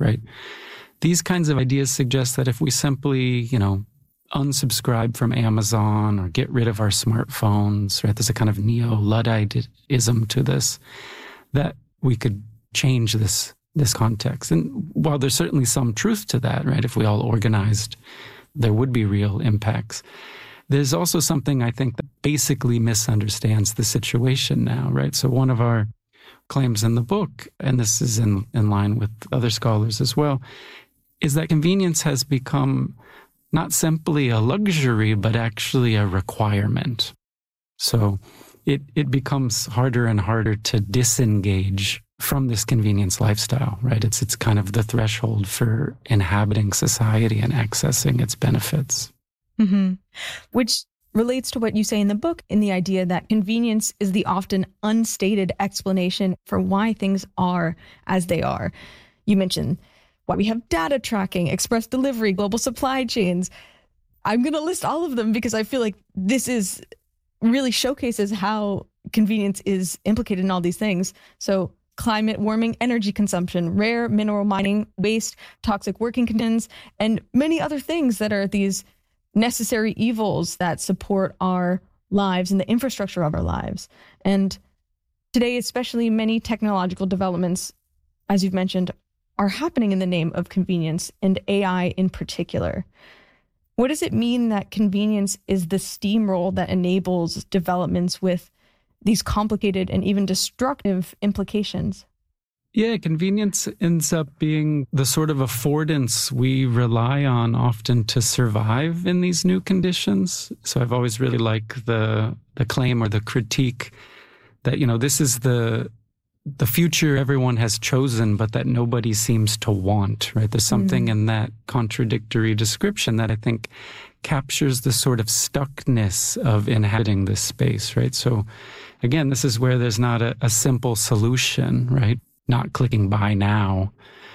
right? These kinds of ideas suggest that if we simply, unsubscribe from Amazon or get rid of our smartphones, right? There's a kind of neo-Ludditism to this, that we could change this context. And while there's certainly some truth to that, right? If we all organized, there would be real impacts. There's also something I think that basically misunderstands the situation now, right? So one of our claims in the book, and this is in line with other scholars as well, is that convenience has become not simply a luxury, but actually a requirement. So it becomes harder and harder to disengage from this convenience lifestyle, right? It's kind of the threshold for inhabiting society and accessing its benefits. Mm-hmm. Which relates to what you say in the book, in the idea that convenience is the often unstated explanation for why things are as they are. You mentioned why we have data tracking, express delivery, global supply chains. I'm going to list all of them because I feel like this is really showcases how convenience is implicated in all these things. So climate warming, energy consumption, rare mineral mining, waste, toxic working conditions, and many other things that are these necessary evils that support our lives and the infrastructure of our lives. And today, especially many technological developments, as you've mentioned, are happening in the name of convenience, and AI in particular. What does it mean that convenience is the steamroll that enables developments with these complicated and even destructive implications? Yeah, convenience ends up being the sort of affordance we rely on often to survive in these new conditions. So I've always really liked the claim or the critique that, this is the future everyone has chosen, but that nobody seems to want, right? There's something in that contradictory description that I think captures the sort of stuckness of inhabiting this space, right? So again, this is where there's not a simple solution, right? Not clicking buy now,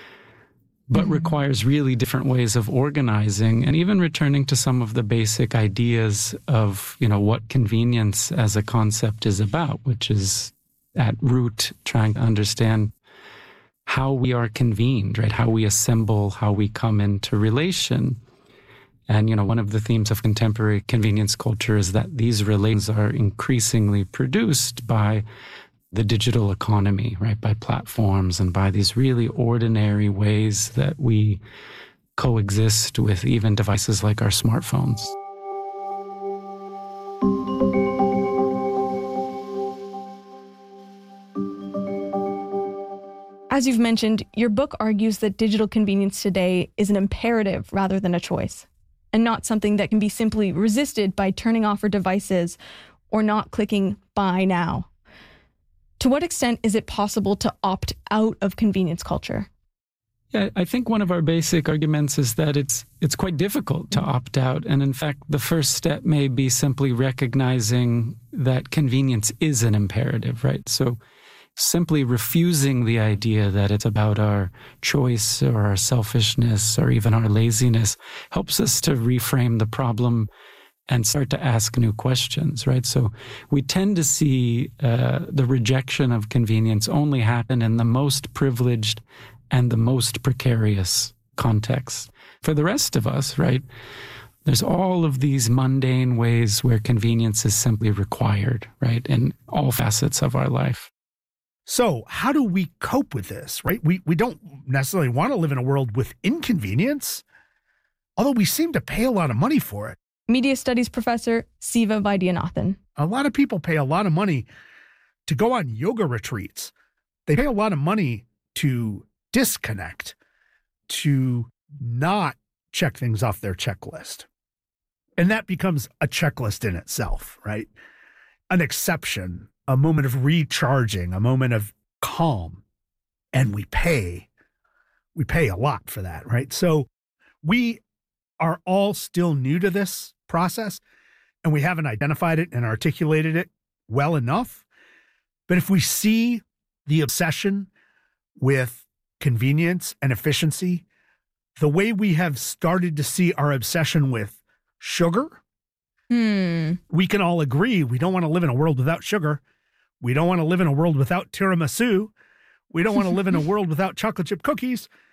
but requires really different ways of organizing and even returning to some of the basic ideas of, what convenience as a concept is about, which is at root trying to understand how we are convened, right? How we assemble, how we come into relation. And, one of the themes of contemporary convenience culture is that these relations are increasingly produced by the digital economy, right? By platforms and by these really ordinary ways that we coexist with even devices like our smartphones. As you've mentioned, your book argues that digital convenience today is an imperative rather than a choice, and not something that can be simply resisted by turning off our devices or not clicking buy now. To what extent is it possible to opt out of convenience culture? Yeah, I think one of our basic arguments is that it's quite difficult to opt out. And in fact, the first step may be simply recognizing that convenience is an imperative, right? So simply refusing the idea that it's about our choice or our selfishness or even our laziness helps us to reframe the problem and start to ask new questions, right? So we tend to see the rejection of convenience only happen in the most privileged and the most precarious contexts. For the rest of us, right, there's all of these mundane ways where convenience is simply required, right, in all facets of our life. So how do we cope with this, right? We don't necessarily want to live in a world with inconvenience, although we seem to pay a lot of money for it. Media studies professor Siva Vaidyanathan. A lot of people pay a lot of money to go on yoga retreats. They pay a lot of money to disconnect, to not check things off their checklist. And that becomes a checklist in itself, right? An exception, a moment of recharging, a moment of calm. And we pay a lot for that, right? So we are all still new to this process, and we haven't identified it and articulated it well enough. But if we see the obsession with convenience and efficiency, the way we have started to see our obsession with sugar, we can all agree we don't want to live in a world without sugar. We don't want to live in a world without tiramisu. We don't want to live in a world without chocolate chip cookies.